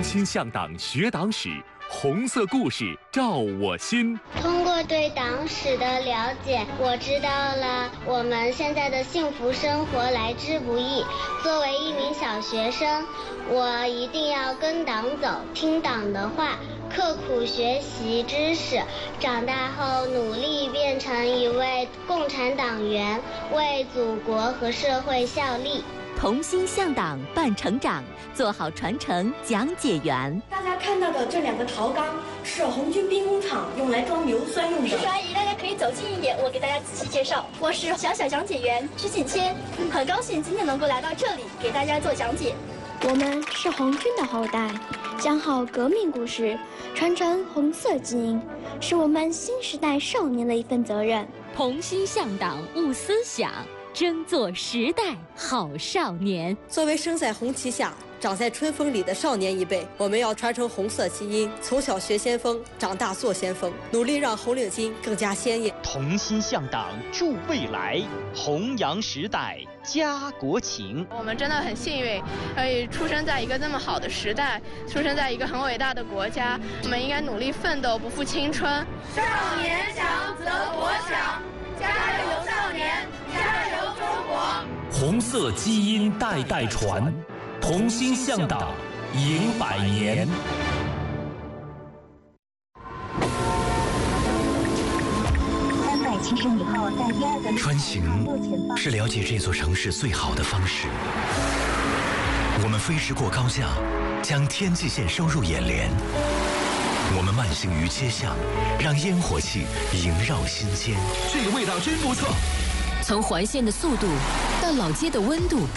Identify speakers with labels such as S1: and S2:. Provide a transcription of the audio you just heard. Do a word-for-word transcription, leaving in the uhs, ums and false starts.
S1: 心向党学党史，红色故事照我心。
S2: 通过对党史的了解，我知道了我们现在的幸福生活来之不易。作为一名小学生，我一定要跟党走，听党的话，刻苦学习知识，长大后努力变成一位共产党员，为祖国和社会效力。
S3: 同心向党办成长，做好传承讲解员。
S4: 大家看到的这两个陶缸是红军兵工厂用来装硫酸用的。
S5: 叔叔阿姨，大家可以走近一点，我给大家仔细介绍。我是小小讲解员曲锦谦，很高兴今天能够来到这里给大家做讲解。
S6: 我们是红军的后代，讲好革命故事，传承红色基因，是我们新时代少年的一份责任。
S3: 同心向党悟思想，争做时代好少年。
S7: 作为生在红旗下，长在春风里的少年一辈，我们要传承红色基因，从小学先锋，长大做先锋，努力让红领巾更加鲜艳。
S8: 同心向党助未来，弘扬时代家国情。
S9: 我们真的很幸运，可以出生在一个这么好的时代，出生在一个很伟大的国家。我们应该努力奋斗，不负青春。
S10: 少年强则国强，加油少年，加油中国！
S1: 红色基因代代传，同心向党迎百年。
S11: 穿行是了解这座城市最好的方式。我们飞驰过高架，将天际线收入眼帘。我们慢行于街巷，让烟火气萦绕心间。
S1: 这个味道真不错。
S3: 从环线的速度到老街的温度，